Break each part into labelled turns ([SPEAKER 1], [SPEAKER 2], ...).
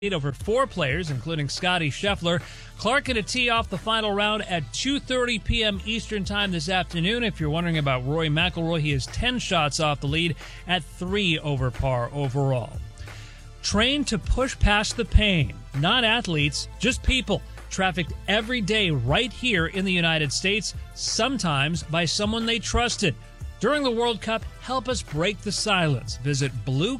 [SPEAKER 1] over four players, including Scotty Scheffler. Clark going to tee off the final round at 2:30 p.m. Eastern Time this afternoon. If you're wondering about Rory McIlroy, he is 10 shots off the lead at 3 over par overall. Train to push past the pain. Not athletes, just people. Trafficked every day right here in the United States, sometimes by someone they trusted. During the World Cup, help us break the silence. Visit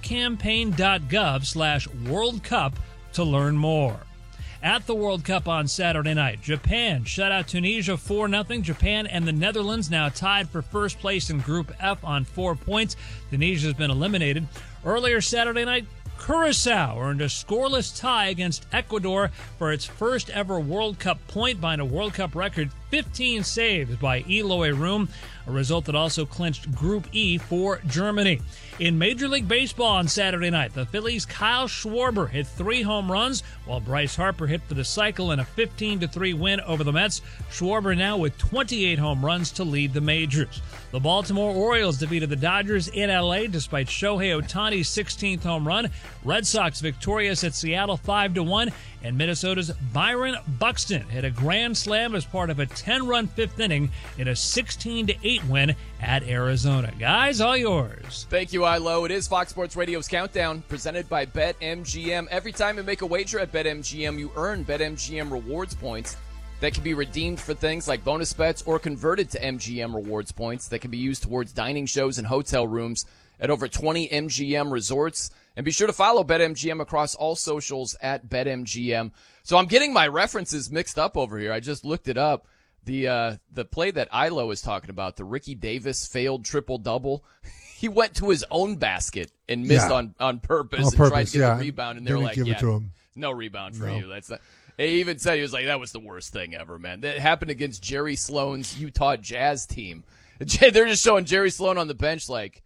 [SPEAKER 1] bluecampaign.gov/World Cup to learn more. At the World Cup on Saturday night, Japan shut out Tunisia 4-0. Japan and the Netherlands now tied for first place in Group F on 4 points. Tunisia has been eliminated. Earlier Saturday night, Curaçao earned a scoreless tie against Ecuador for its first ever World Cup point, behind a World Cup record 15 saves by Eloy Room, a result that also clinched Group E for Germany. In Major League Baseball on Saturday night, the Phillies' Kyle Schwarber hit 3 home runs, while Bryce Harper hit for the cycle in a 15-3 win over the Mets. Schwarber now with 28 home runs to lead the majors. The Baltimore Orioles defeated the Dodgers in L.A. despite Shohei Ohtani's 16th home run. Red Sox victorious at Seattle 5-1, and Minnesota's Byron Buxton hit a grand slam as part of a 10-run fifth inning in a 16-8 win at Arizona. Guys, all yours.
[SPEAKER 2] Thank you, Ilo. It is Fox Sports Radio's Countdown, presented by BetMGM. Every time you make a wager at BetMGM, you earn BetMGM rewards points that can be redeemed for things like bonus bets or converted to MGM rewards points that can be used towards dining shows and hotel rooms at over 20 MGM resorts. And be sure to follow BetMGM across all socials at BetMGM. So I'm getting my references mixed up over here. I just looked it up. The play that Ilo was talking about, the Ricky Davis failed triple-double, he went to his own basket and missed on purpose and tried to get a rebound. And they were like, no rebound for you. That's not. He even said, he was like, that was the worst thing ever, man. That happened against Jerry Sloan's Utah Jazz team. They're just showing Jerry Sloan on the bench like,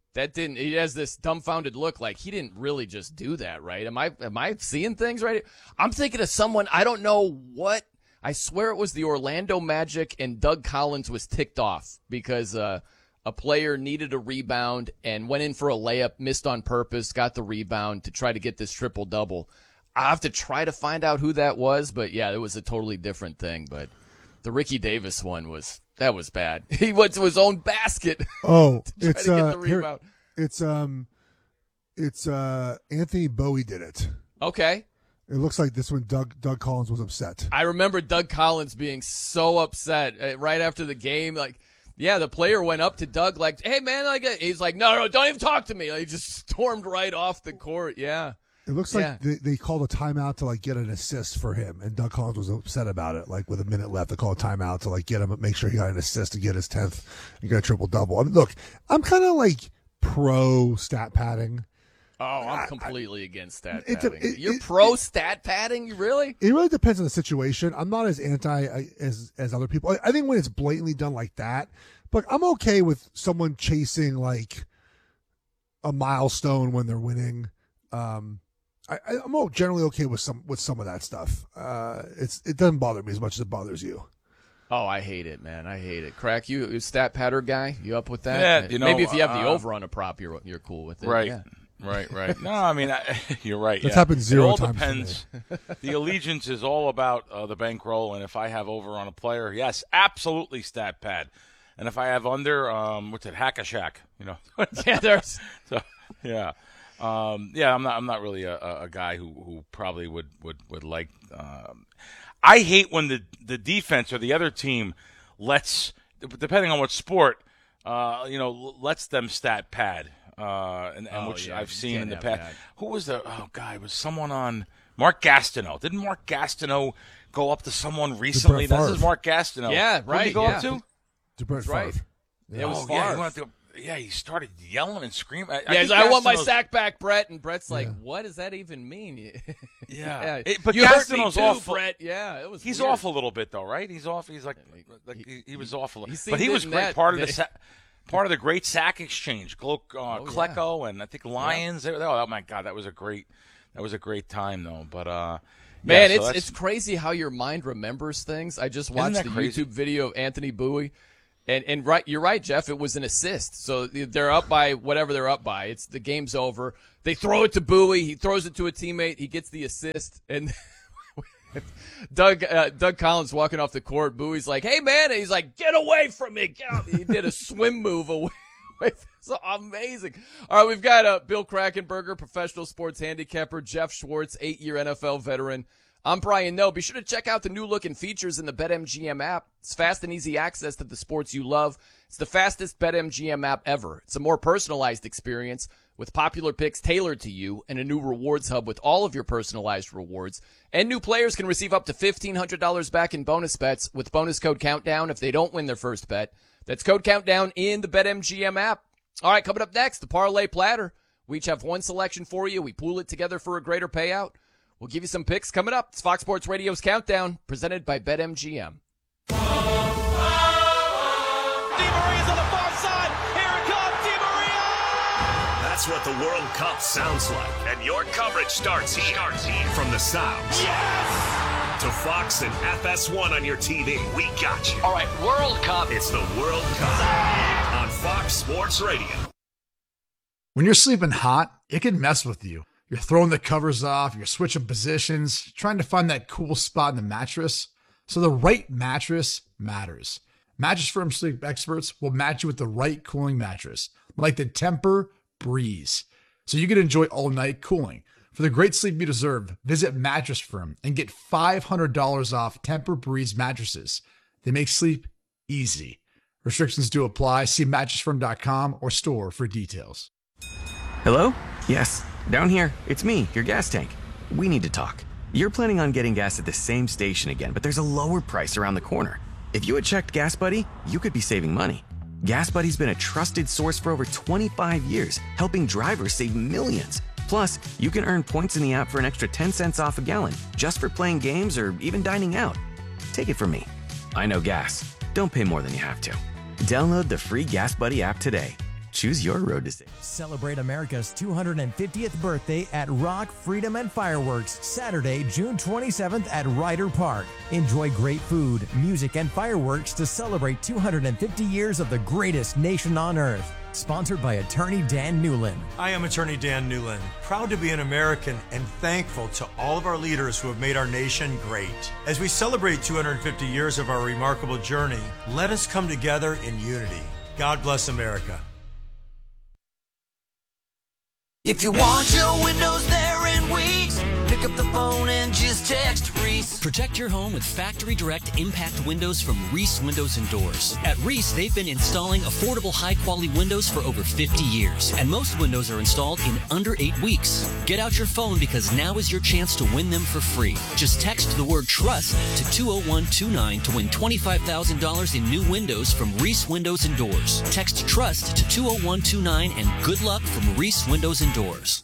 [SPEAKER 2] he has this dumbfounded look like he didn't really just do that, right? Am I seeing things right? I'm thinking of someone, I don't know what, I swear it was the Orlando Magic, and Doug Collins was ticked off because a player needed a rebound and went in for a layup, missed on purpose, got the rebound to try to get this triple-double. I have to try to find out who that was, but yeah, it was a totally different thing. But the Ricky Davis one was bad. He went to his own basket.
[SPEAKER 3] Oh,
[SPEAKER 2] to try to get the rebound.
[SPEAKER 3] It's Anthony Bowie did it.
[SPEAKER 2] Okay.
[SPEAKER 3] It looks like this one Doug Collins was upset.
[SPEAKER 2] I remember Doug Collins being so upset right after the game. Like, yeah, the player went up to Doug like, "Hey man," like he's like, "No, don't even talk to me." Like, he just stormed right off the court. Yeah.
[SPEAKER 3] It looks like they called a timeout to get an assist for him, and Doug Collins was upset about it. Like with a minute left, they called a timeout to get him, make sure he got an assist to get his 10th and get a triple double. I mean, look, I'm kind of pro stat padding.
[SPEAKER 2] Oh, I'm completely against stat padding. You're pro stat padding, you really?
[SPEAKER 3] It really depends on the situation. I'm not as anti as other people. I think when it's blatantly done like that, but I'm okay with someone chasing a milestone when they're winning. I'm generally okay with some of that stuff. It doesn't bother me as much as it bothers you.
[SPEAKER 2] Oh, I hate it, man. I hate it. Crack, you stat patter guy? You up with that? Yeah, maybe if you have the over on a prop, you're cool with it.
[SPEAKER 4] Right.
[SPEAKER 2] Yeah.
[SPEAKER 4] Right. No, I mean, you're right.
[SPEAKER 3] That's happened 0 times.
[SPEAKER 4] It all depends. The allegiance is all about the bankroll, and if I have over on a player, yes, absolutely stat pad. And if I have under, what's it, Hack a Shack,
[SPEAKER 2] Yeah, there's.
[SPEAKER 4] So, yeah. I'm not really a guy who probably would like. I hate when the defense or the other team lets, depending on what sport, lets them stat pad. Which I've seen in the past. That. Who was the guy? It was someone on Mark Gastineau. Didn't Mark Gastineau go up to someone recently? This is Mark Gastineau.
[SPEAKER 2] Yeah, right.
[SPEAKER 4] What did he go up to?
[SPEAKER 3] To Brett Favre.
[SPEAKER 2] Right.
[SPEAKER 3] Yeah.
[SPEAKER 2] It was Favre.
[SPEAKER 4] He started yelling and screaming.
[SPEAKER 2] I want my sack back, Brett. And Brett's like, what does that even mean?
[SPEAKER 4] Yeah.
[SPEAKER 2] But you hurt me too, Brett. Yeah, it was
[SPEAKER 4] He's
[SPEAKER 2] weird.
[SPEAKER 4] off a little bit, though, right? He's off. He's he was off a little.
[SPEAKER 2] But
[SPEAKER 4] he was great. Part of the great sack exchange. Klecko and I think Lions. Yeah. Oh my God, that was a great time though. But
[SPEAKER 2] man, it's crazy how your mind remembers things. I just watched the YouTube video of Anthony Bowie. And right, you're right, Jeff. It was an assist. So they're up by whatever they're up by. It's the game's over. They throw it to Bowie. He throws it to a teammate. He gets the assist. And Doug Collins walking off the court. Bowie's like, "Hey man!" And he's like, "Get away from me!" Get out. He did a swim move away. So amazing. All right, we've got Bill Krakenberger, professional sports handicapper, Jeff Schwartz, 8-year NFL veteran. I'm Brian Noe. Be sure to check out the new look and features in the BetMGM app. It's fast and easy access to the sports you love. It's the fastest BetMGM app ever. It's a more personalized experience with popular picks tailored to you and a new rewards hub with all of your personalized rewards. And new players can receive up to $1,500 back in bonus bets with bonus code Countdown if they don't win their first bet. That's code Countdown in the BetMGM app. All right, coming up next, the Parlay Platter. We each have one selection for you. We pool it together for a greater payout. We'll give you some picks coming up. It's Fox Sports Radio's Countdown, presented by BetMGM.
[SPEAKER 5] Di Maria's on the far side. Here it comes, Di Maria!
[SPEAKER 6] That's what the World Cup sounds like. And your coverage starts here. From the sounds.
[SPEAKER 5] Yes!
[SPEAKER 6] To Fox and FS1 on your TV. We got you.
[SPEAKER 5] All right, World Cup.
[SPEAKER 6] It's the World Cup on Fox Sports Radio.
[SPEAKER 7] When you're sleeping hot, it can mess with you. You're throwing the covers off, you're switching positions, trying to find that cool spot in the mattress. So the right mattress matters. Mattress Firm sleep experts will match you with the right cooling mattress, like the Tempur-Breeze, so you can enjoy all-night cooling. For the great sleep you deserve, visit Mattress Firm and get $500 off Tempur-Breeze mattresses. They make sleep easy. Restrictions do apply. See mattressfirm.com or store for details.
[SPEAKER 8] Hello? Yes, down here. It's me, your gas tank. We need to talk. You're planning on getting gas at the same station again, but there's a lower price around the corner. If you had checked Gas Buddy, you could be saving money. Gas Buddy's been a trusted source for over 25 years, helping drivers save millions. Plus, you can earn points in the app for an extra 10 cents off a gallon, just for playing games or even dining out. Take it from me. I know gas. Don't pay more than you have to. Download the free Gas Buddy app today. Choose your road to save.
[SPEAKER 9] Celebrate America's 250th birthday at Rock, Freedom, and Fireworks, Saturday, June 27th at Ryder Park. Enjoy great food, music, and fireworks to celebrate 250 years of the greatest nation on earth. Sponsored by attorney Dan Newlin.
[SPEAKER 10] I am attorney Dan Newlin, proud to be an American and thankful to all of our leaders who have made our nation great. As we celebrate 250 years of our remarkable journey, let us come together in unity. God bless America.
[SPEAKER 5] If you want your windows there in weeks, pick up the phone and just text Reese.
[SPEAKER 11] Protect your home with Factory Direct Impact Windows from Reese Windows and Doors. At Reese, they've been installing affordable, high-quality windows for over 50 years, and most windows are installed in under 8 weeks. Get out your phone because now is your chance to win them for free. Just text the word TRUST to 20129 to win $25,000 in new windows from Reese Windows and Doors. Text TRUST to 20129 and good luck from Reese Windows and Doors.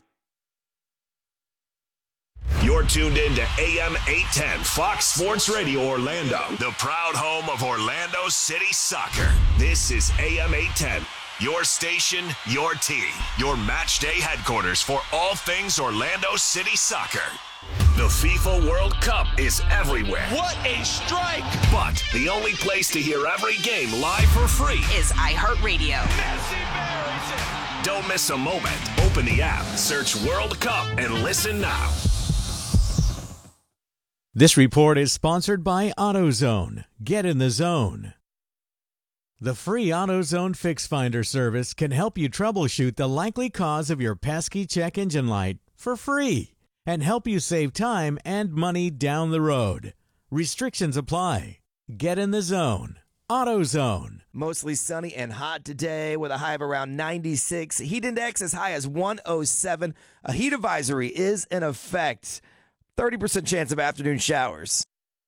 [SPEAKER 6] You're tuned in to AM 810 Fox Sports Radio Orlando, the proud home of Orlando City Soccer. This is AM 810, your station, your team, your match day headquarters for all things Orlando City Soccer. The FIFA World Cup is everywhere.
[SPEAKER 5] What a strike!
[SPEAKER 6] But the only place to hear every game live for free
[SPEAKER 12] is iHeartRadio.
[SPEAKER 6] Don't miss a moment. Open the app, search World Cup, and listen now.
[SPEAKER 13] This report is sponsored by AutoZone. Get in the zone. The free AutoZone Fix Finder service can help you troubleshoot the likely cause of your pesky check engine light for free and help you save time and money down the road. Restrictions apply. Get in the zone. AutoZone.
[SPEAKER 14] Mostly sunny and hot today with a high of around 96. Heat index as high as 107. A heat advisory is in effect. 30% chance of afternoon showers.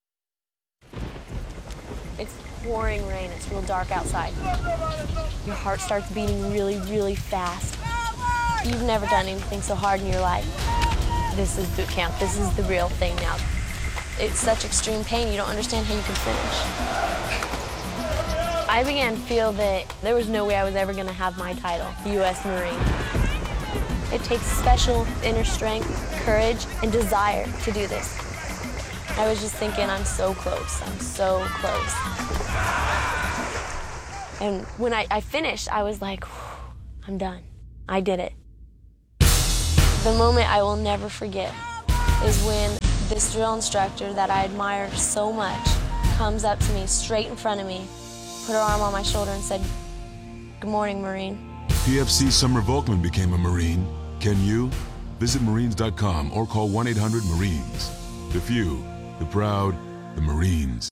[SPEAKER 15] It's pouring rain. It's real dark outside. Your heart starts beating really, really fast. You've never done anything so hard in your life. This is boot camp. This is the real thing now. It's such extreme pain, you don't understand how you can finish. I began to feel that there was no way I was ever going to have my title, U.S. Marine. It takes special inner strength, courage, and desire to do this. I was just thinking, I'm so close. I'm so close. And when I finished, I was like, I'm done. I did it. The moment I will never forget is when this drill instructor that I admired so much comes up to me straight in front of me, put her arm on my shoulder and said, "Good morning, Marine."
[SPEAKER 12] PFC Summer Volkman became a Marine. Can you? Visit Marines.com or call 1-800-MARINES. The few, the proud, the Marines.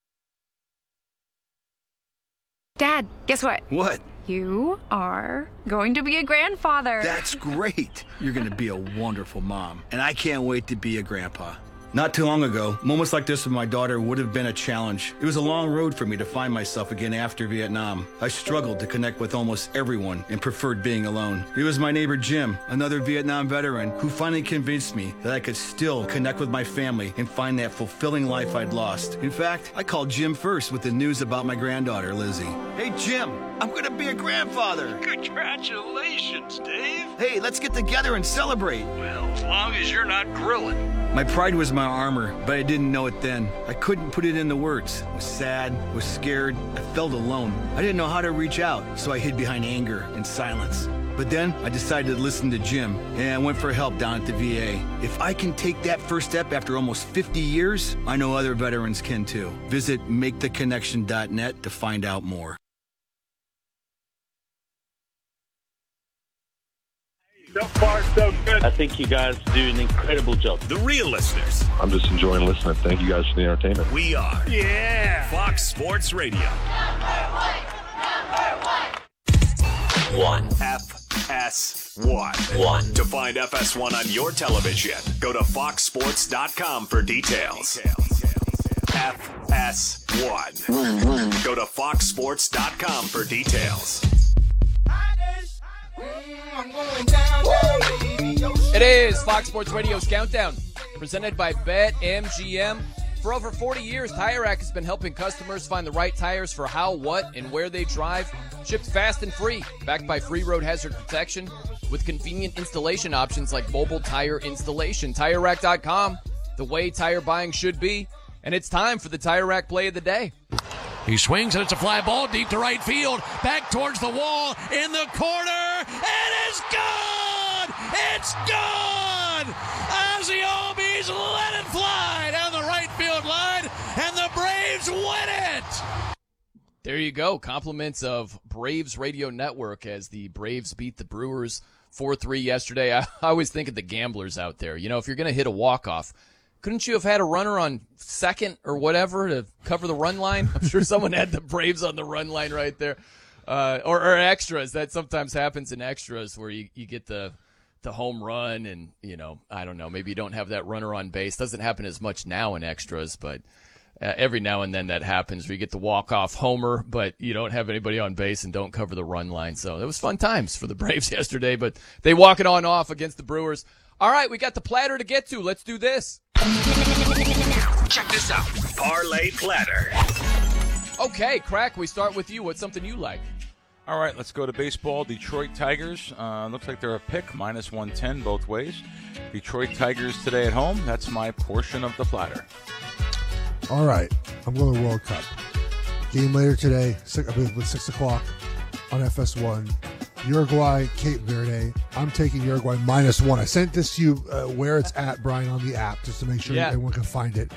[SPEAKER 16] Dad, guess what?
[SPEAKER 17] What?
[SPEAKER 16] You are going to be a grandfather.
[SPEAKER 17] That's great. You're going to be a wonderful mom. And I can't wait to be a grandpa. Not too long ago, moments like this with my daughter would have been a challenge. It was a long road for me to find myself again after Vietnam. I struggled to connect with almost everyone and preferred being alone. It was my neighbor Jim, another Vietnam veteran, who finally convinced me that I could still connect with my family and find that fulfilling life I'd lost. In fact, I called Jim first with the news about my granddaughter, Lizzie. Hey, Jim, I'm going to be a grandfather.
[SPEAKER 18] Congratulations, Dave.
[SPEAKER 17] Hey, let's get together and celebrate.
[SPEAKER 18] Well, as long as you're not grilling.
[SPEAKER 17] My pride was my armor, but I didn't know it then. I couldn't put it into words. I was sad, was scared, I felt alone. I didn't know how to reach out, so I hid behind anger and silence. But then I decided to listen to Jim, and I went for help down at the VA. If I can take that first step after almost 50 years, I know other veterans can too. Visit maketheconnection.net to find out more.
[SPEAKER 19] So far, so good. I think you guys do an incredible job.
[SPEAKER 6] The real listeners.
[SPEAKER 20] I'm just enjoying listening. Thank you guys for the entertainment.
[SPEAKER 6] We are.
[SPEAKER 19] Yeah.
[SPEAKER 6] Fox Sports Radio.
[SPEAKER 5] Number one.
[SPEAKER 6] FS1. To find FS1 on your television, go to foxsports.com for details. FS1. Go to foxsports.com for details.
[SPEAKER 2] It is Fox Sports Radio's Countdown, presented by BetMGM. For over 40 years, Tire Rack has been helping customers find the right tires for how, what, and where they drive. Shipped fast and free, backed by free road hazard protection, with convenient installation options like mobile tire installation. TireRack.com, the way tire buying should be. And it's time for the Tire Rack play of the day.
[SPEAKER 21] He swings, and it's a fly ball deep to right field. Back towards the wall, in the corner. It is gone! It's gone! Ozzie Albies let it fly down the right field line, and the Braves win it!
[SPEAKER 2] There you go. Compliments of Braves Radio Network as the Braves beat the Brewers 4-3 yesterday. I always think of the gamblers out there. You know, if you're going to hit a walk-off, couldn't you have had a runner on second or whatever to cover the run line? I'm sure someone had the Braves on the run line right there. Or extras. That sometimes happens in extras where you get the home run and, you know, I don't know, maybe you don't have that runner on base. Doesn't happen as much now in extras, but every now and then that happens where you get the walk-off homer, but you don't have anybody on base and don't cover the run line. So it was fun times for the Braves yesterday, but they walk it on off against the Brewers. All right, we got the platter to get to. Let's do this.
[SPEAKER 6] Check this out. Parlay Platter.
[SPEAKER 2] Okay, Crack, we start with you. What's something you like?
[SPEAKER 4] All right, let's go to baseball. Detroit Tigers. Looks like they're a pick, -110 both ways. Detroit Tigers today at home. That's my portion of the platter.
[SPEAKER 3] All right, I'm going to World Cup. Game later today, I believe with 6 o'clock on FS1. Uruguay, Cape Verde. I'm taking Uruguay -1. I sent this to you where it's at, Brian, on the app, just to make sure everyone can find it.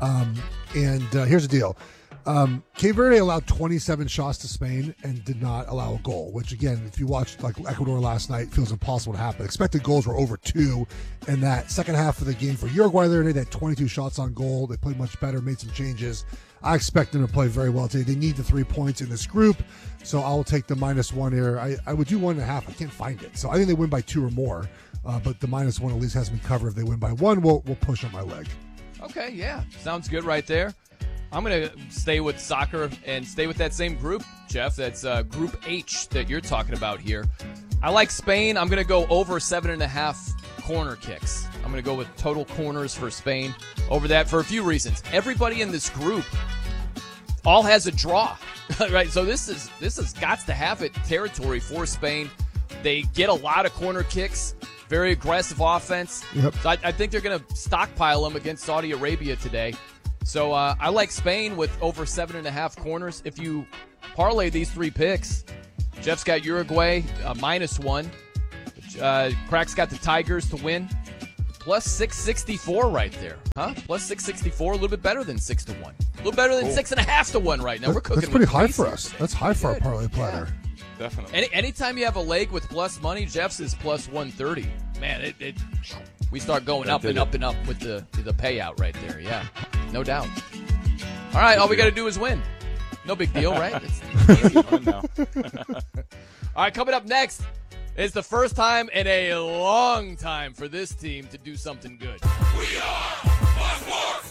[SPEAKER 3] Here's the deal. Cape Verde allowed 27 shots to Spain and did not allow a goal, which, again, if you watched like Ecuador last night, feels impossible to happen. Expected goals were over 2 in that second half of the game for Uruguay the other day. They had 22 shots on goal. They played much better, made some changes. I expect them to play very well today. They need the 3 points in this group, so I will take the -1 here. I would do 1.5. I can't find it. So I think they win by 2 or more, but the -1 at least has me covered. If they win by 1, we'll push on my leg.
[SPEAKER 2] Okay, yeah. Sounds good right there. I'm going to stay with soccer and stay with that same group, Jeff. That's Group H that you're talking about here. I like Spain. I'm going to go over 7.5 corner kicks. I'm going to go with total corners for Spain over that for a few reasons. Everybody in this group all has a draw, right? So this is got to have it territory for Spain. They get a lot of corner kicks, very aggressive offense.
[SPEAKER 3] Yep.
[SPEAKER 2] So I think they're going to stockpile them against Saudi Arabia today. So I like Spain with over 7.5 corners. If you parlay these 3 picks. Jeff's got Uruguay -1. Crack's got the Tigers to win. Plus 664 right there. Huh? Plus 664, a little bit better than 6-1. A little better than 6.5 to 1 right now. We're cooking.
[SPEAKER 3] That's pretty high
[SPEAKER 2] pieces.
[SPEAKER 3] for us. That's high for our parlay platter.
[SPEAKER 4] Definitely.
[SPEAKER 2] Anytime you have a leg with plus money, Jeff's is plus 130. Man, we start going up and up and up with the payout right there. Yeah, no doubt. All right, all we got to do is win. No big deal, right? It's easy. All right, coming up next is the first time in a long time for this team to do something good. We are Fox Sports.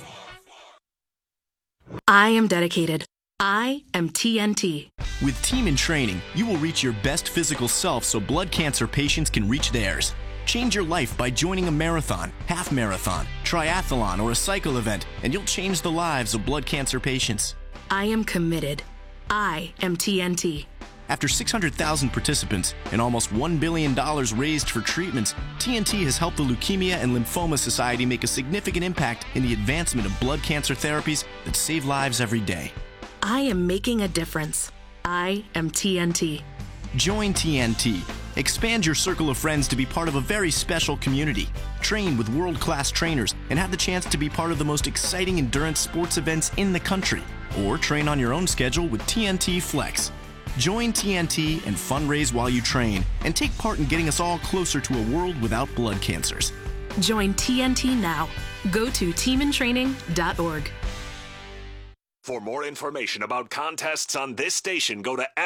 [SPEAKER 1] I am dedicated. I am TNT.
[SPEAKER 8] With Team in Training, you will reach your best physical self so blood cancer patients can reach theirs. Change your life by joining a marathon, half marathon, triathlon, or a cycle event, and you'll change the lives of blood cancer patients.
[SPEAKER 1] I am committed. I am TNT.
[SPEAKER 8] After 600,000 participants and almost $1 billion raised for treatments, TNT has helped the Leukemia and Lymphoma Society make a significant impact in the advancement of blood cancer therapies that save lives every day.
[SPEAKER 1] I am making a difference. I am TNT.
[SPEAKER 8] Join TNT. Expand your circle of friends to be part of a very special community. Train with world-class trainers and have the chance to be part of the most exciting endurance sports events in the country. Or train on your own schedule with TNT Flex. Join TNT and fundraise while you train and take part in getting us all closer to a world without blood cancers.
[SPEAKER 1] Join TNT now. Go to teamintraining.org.
[SPEAKER 6] For more information about contests on this station, go to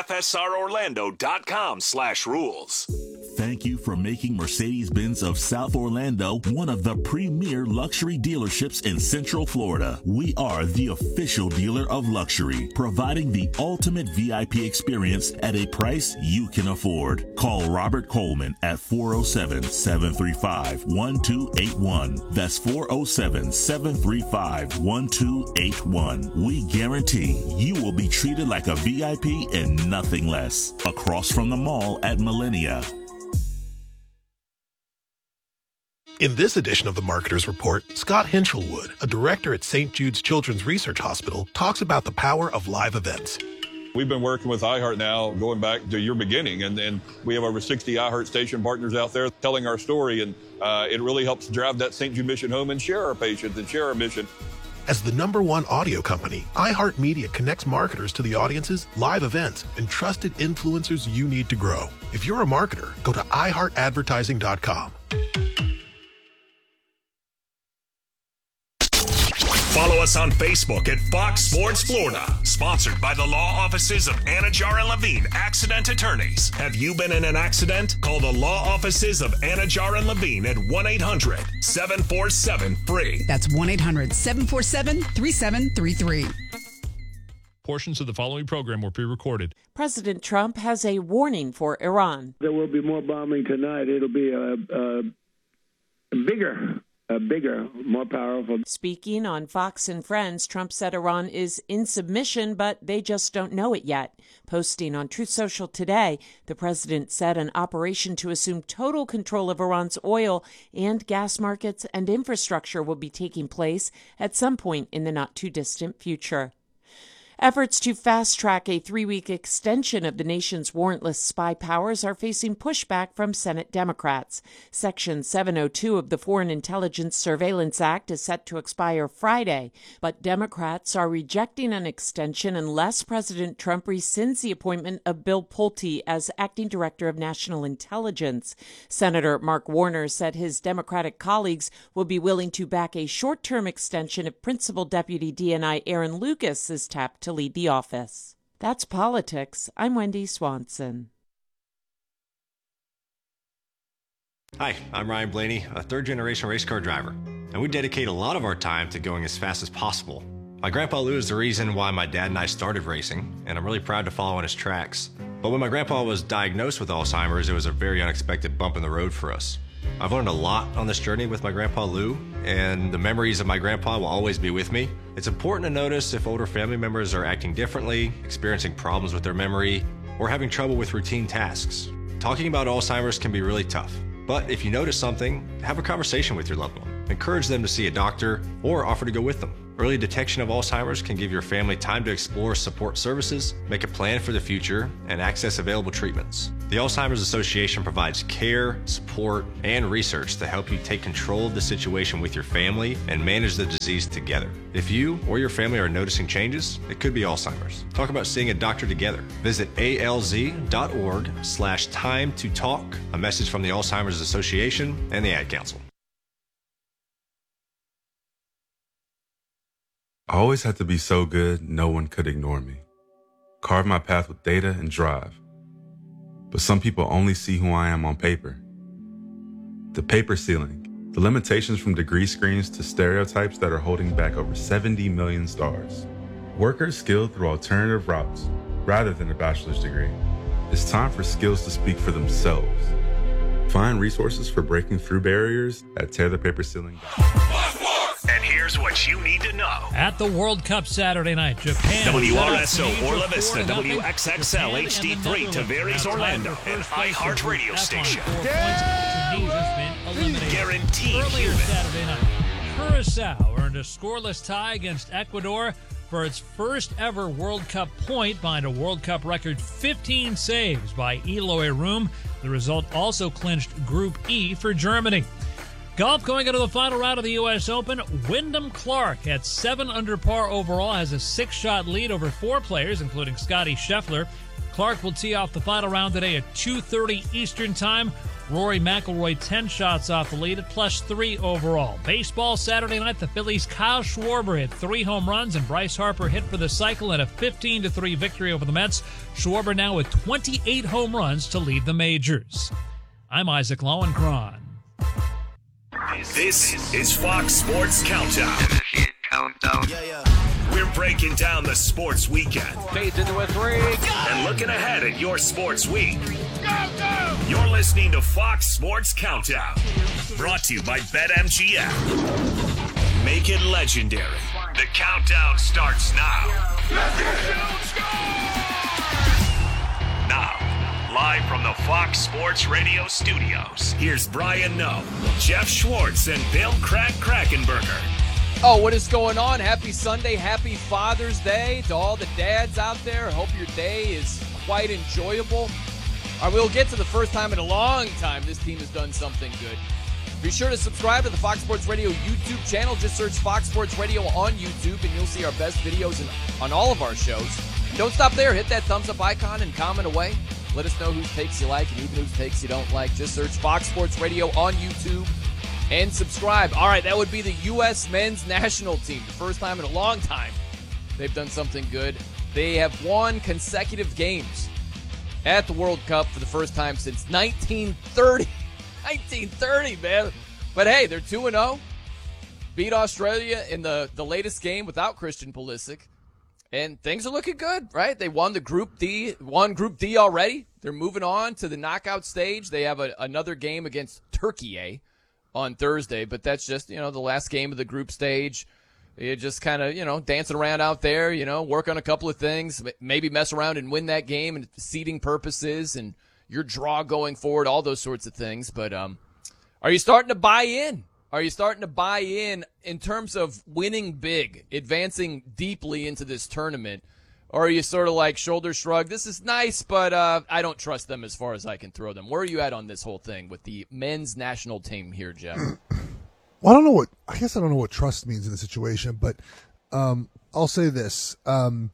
[SPEAKER 6] fsrorlando.com/rules.
[SPEAKER 22] Thank you for making Mercedes-Benz of South Orlando one of the premier luxury dealerships in Central Florida. We are the official dealer of luxury, providing the ultimate VIP experience at a price you can afford. Call Robert Coleman at 407-735-1281. That's 407-735-1281. We guarantee you will be treated like a VIP and nothing less. Across from the mall at Millennia.
[SPEAKER 23] In this edition of the Marketer's Report, Scott Hinchelwood, a director at St. Jude's Children's Research Hospital, talks about the power of live events.
[SPEAKER 24] We've been working with iHeart now going back to your beginning, and we have over 60 iHeart station partners out there telling our story, and it really helps drive that St. Jude mission home and share our patients and share our mission.
[SPEAKER 23] As the #1 audio company, iHeartMedia connects marketers to the audiences, live events, and trusted influencers you need to grow. If you're a marketer, go to iHeartAdvertising.com.
[SPEAKER 6] Follow us on Facebook at Fox Sports Florida. Sponsored by the law offices of Anajar and Levine, accident attorneys. Have you been in an accident? Call the law offices of Anajar and Levine at 1-800-747-FREE.
[SPEAKER 25] That's 1-800-747-3733.
[SPEAKER 26] Portions of the following program were pre-recorded.
[SPEAKER 27] President Trump has a warning for Iran.
[SPEAKER 28] There will be more bombing tonight. It'll be bigger, more powerful.
[SPEAKER 27] Speaking on Fox and Friends, Trump said Iran is in submission, but they just don't know it yet. Posting on Truth Social today, the president said an operation to assume total control of Iran's oil and gas markets and infrastructure will be taking place at some point in the not-too-distant future. Efforts to fast-track a 3-week extension of the nation's warrantless spy powers are facing pushback from Senate Democrats. Section 702 of the Foreign Intelligence Surveillance Act is set to expire Friday, but Democrats are rejecting an extension unless President Trump rescinds the appointment of Bill Pulte as acting director of national intelligence. Senator Mark Warner said his Democratic colleagues will be willing to back a short-term extension if Principal Deputy DNI Aaron Lucas is tapped to lead the office. That's politics. I'm Wendy Swanson.
[SPEAKER 29] Hi, I'm Ryan Blaney, a third-generation race car driver, and we dedicate a lot of our time to going as fast as possible. My grandpa Lou is the reason why my dad and I started racing, and I'm really proud to follow in his tracks. But when my grandpa was diagnosed with Alzheimer's, it was a very unexpected bump in the road for us. I've learned a lot on this journey with my grandpa Lou, and the memories of my grandpa will always be with me. It's important to notice if older family members are acting differently, experiencing problems with their memory, or having trouble with routine tasks. Talking about Alzheimer's can be really tough, but if you notice something, have a conversation with your loved one. Encourage them to see a doctor or offer to go with them. Early detection of Alzheimer's can give your family time to explore support services, make a plan for the future, and access available treatments. The Alzheimer's Association provides care, support, and research to help you take control of the situation with your family and manage the disease together. If you or your family are noticing changes, it could be Alzheimer's. Talk about seeing a doctor together. Visit alz.org/time to talk. A message from the Alzheimer's Association and the Ad Council.
[SPEAKER 7] I always had to be so good, no one could ignore me. Carve my path with data and drive. But some people only see who I am on paper. The paper ceiling, the limitations from degree screens to stereotypes that are holding back over 70 million stars. Workers skilled through alternative routes rather than a bachelor's degree. It's time for skills to speak for themselves. Find resources for breaking through barriers at tearthepaperceiling.com.
[SPEAKER 6] And here's what you need to know.
[SPEAKER 21] At the World Cup Saturday night, Japan.
[SPEAKER 6] WRSO Orla Vista, WXXL HD3, Tavares Orlando, and iHeart radio station. Guaranteed
[SPEAKER 21] Earlier Saturday night, Curacao earned a scoreless tie against Ecuador for its first ever World Cup point behind a World Cup record 15 saves by Eloy Room. The result also clinched Group E for Germany. Golf going into the final round of the U.S. Open. Wyndham Clark at 7 under par overall has a 6-shot lead over 4 players, including Scottie Scheffler. Clark will tee off the final round today at 2:30 Eastern Time. Rory McIlroy 10 shots off the lead at +3 overall. Baseball Saturday night, the Phillies' Kyle Schwarber hit 3 home runs, and Bryce Harper hit for the cycle in a 15-3 victory over the Mets. Schwarber now with 28 home runs to lead the majors. I'm Isaac Lowenkron.
[SPEAKER 6] This is Fox Sports Countdown. We're breaking down the sports weekend.
[SPEAKER 21] Fades into a 3.
[SPEAKER 6] And looking ahead at your sports week. You're listening to Fox Sports Countdown. Brought to you by BetMGM. Make it legendary. The countdown starts now. Now, live from the Fox Sports Radio studios, here's Brian Noe, Jeff Schwartz, and Bill Krakenberger.
[SPEAKER 2] Oh, what is going on? Happy Sunday. Happy Father's Day to all the dads out there. I hope your day is quite enjoyable. All right, we'll get to the first time in a long time this team has done something good. Be sure to subscribe to the Fox Sports Radio YouTube channel. Just search Fox Sports Radio on YouTube, and you'll see our best videos on all of our shows. Don't stop there. Hit that thumbs-up icon and comment away. Let us know whose takes you like and even whose takes you don't like. Just search Fox Sports Radio on YouTube and subscribe. All right, that would be the U.S. men's national team. The first time in a long time they've done something good. They have won consecutive games at the World Cup for the first time since 1930. 1930, man. But hey, they're 2-0. Beat Australia in the latest game without Christian Pulisic. And things are looking good, right? They won Group D already. They're moving on to the knockout stage. They have another game against Turkey on Thursday, but that's just, the last game of the group stage. You're just kind of, dancing around out there, work on a couple of things, maybe mess around and win that game and seeding purposes and your draw going forward, all those sorts of things. But are you starting to buy in? Are you starting to buy in terms of winning big, advancing deeply into this tournament? Or are you sort of like shoulder shrug, this is nice, but I don't trust them as far as I can throw them? Where are you at on this whole thing with the men's national team here, Jeff?
[SPEAKER 3] Well, I guess I don't know what trust means in the situation, but I'll say this. I've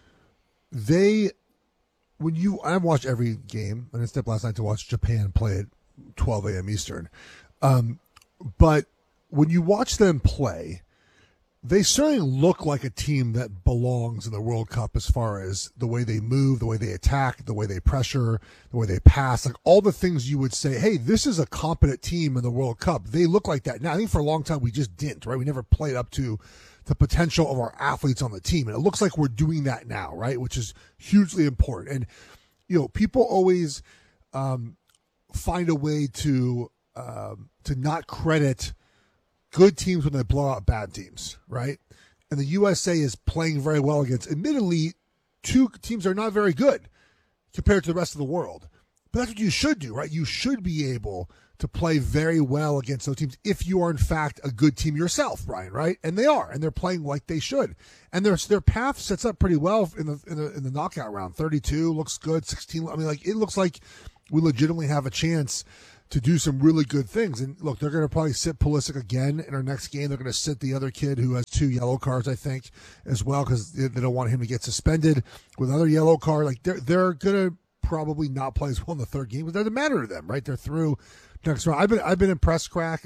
[SPEAKER 3] watched every game, and I stepped last night to watch Japan play at 12 a.m. Eastern. But when you watch them play, they certainly look like a team that belongs in the World Cup as far as the way they move, the way they attack, the way they pressure, the way they pass, like all the things you would say, hey, this is a competent team in the World Cup. They look like that. Now, I think for a long time we just didn't, right? We never played up to the potential of our athletes on the team. And it looks like we're doing that now, right? Which is hugely important. And, people always find a way to not credit good teams when they blow out bad teams, right? And the USA is playing very well against, admittedly, 2 teams that are not very good compared to the rest of the world. But that's what you should do, right? You should be able to play very well against those teams if you are in fact a good team yourself, Brian, right? And they are, and they're playing like they should. And their path sets up pretty well in the knockout round. 32 looks good. 16. I mean, like it looks like we legitimately have a chance to do some really good things. And look, they're going to probably sit Pulisic again in our next game. They're going to sit the other kid who has 2 yellow cards, I think, as well, because they don't want him to get suspended with another yellow card. Like they're going to probably not play as well in the third game, but that doesn't matter to them, right? They're through next round. I've been impressed, Crack.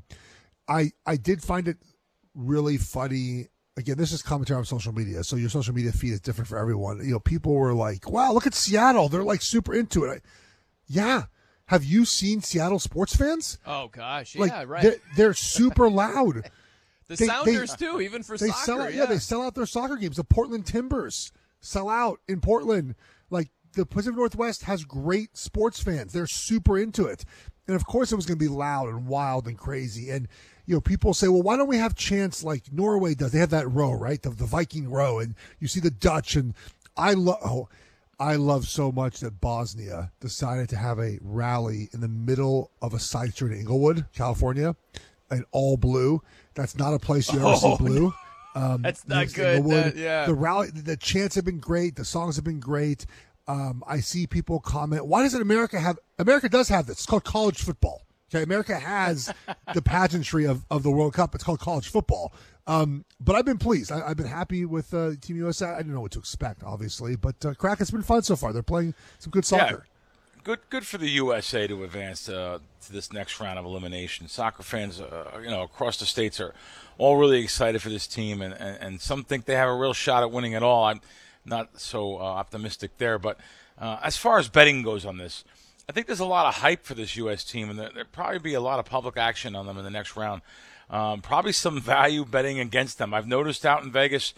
[SPEAKER 3] I did find it really funny. Again, this is commentary on social media, so your social media feed is different for everyone. You know, people were like, "Wow, look at Seattle. They're like super into it." Yeah. Have you seen Seattle sports fans?
[SPEAKER 2] Oh gosh, yeah,
[SPEAKER 3] like,
[SPEAKER 2] right.
[SPEAKER 3] They're super loud.
[SPEAKER 2] The Sounders too, even for
[SPEAKER 3] they
[SPEAKER 2] soccer.
[SPEAKER 3] Sell out, yeah, they sell out their soccer games. The Portland Timbers sell out in Portland. Like the Pacific Northwest has great sports fans. They're super into it. And of course it was going to be loud and wild and crazy. And you know, people say, well, why don't we have chants like Norway does? They have that row, right? The Viking row, and you see the Dutch. And I love so much that Bosnia decided to have a rally in the middle of a side street in Inglewood, California, and all blue. That's not a place you ever see blue.
[SPEAKER 2] That's not good. Yeah.
[SPEAKER 3] The rally, the chants have been great. The songs have been great. I see people comment, why doesn't America have, America does have this. It's called college football. Okay. America has the pageantry of the World Cup. It's called college football. But I've been pleased. I've been happy with Team USA. I didn't know what to expect, obviously, but Crack, it's been fun so far. They're playing some good soccer.
[SPEAKER 4] Yeah. Good for the USA to advance to this next round of elimination. Soccer fans, across the states are all really excited for this team, and some think they have a real shot at winning it all. I'm not so optimistic there, but as far as betting goes on this, I think there's a lot of hype for this U.S. team, and there'll probably be a lot of public action on them in the next round. Probably some value betting against them. I've noticed out in Vegas,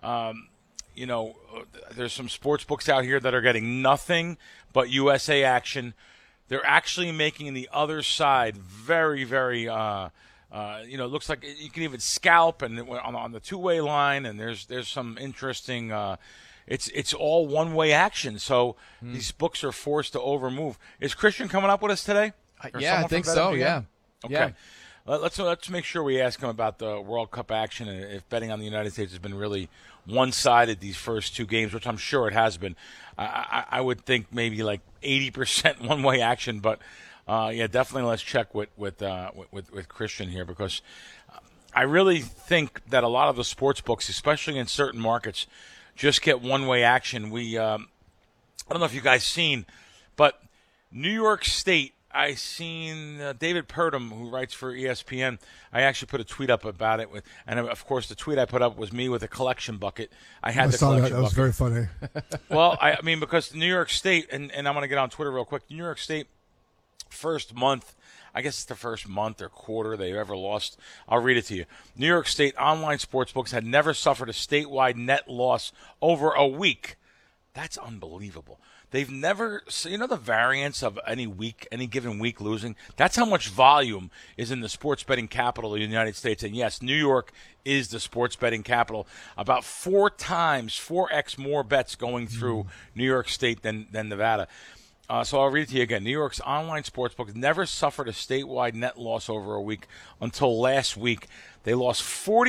[SPEAKER 4] there's some sports books out here that are getting nothing but USA action. They're actually making the other side very, very, it looks like you can even scalp and on the two-way line, and there's some interesting it's all one-way action. So these books are forced to overmove. Is Christian coming up with us today?
[SPEAKER 2] Yeah, I think so, yeah.
[SPEAKER 4] Okay.
[SPEAKER 2] Yeah.
[SPEAKER 4] Let's make sure we ask him about the World Cup action and if betting on the United States has been really one-sided these first 2 games, which I'm sure it has been. I would think maybe like 80% one-way action, but definitely let's check with Christian here, because I really think that a lot of the sports books, especially in certain markets, just get one-way action. I don't know if you guys seen, but New York State. I seen David Purdom, who writes for ESPN. I actually put a tweet up about it, and of course the tweet I put up was me with a collection bucket. I had the collection bucket.
[SPEAKER 3] That was very funny.
[SPEAKER 4] Well, I mean, because New York State, and I'm going to get on Twitter real quick. New York State, first month, I guess it's the first month or quarter they've ever lost. I'll read it to you. New York State online sportsbooks had never suffered a statewide net loss over a week. That's unbelievable. They've never, the variance of any given week losing, that's how much volume is in the sports betting capital of the United States. And yes, New York is the sports betting capital. About 4x more bets going through New York State than Nevada. So I'll read it to you again. New York's online sportsbook never suffered a statewide net loss over a week until last week. They lost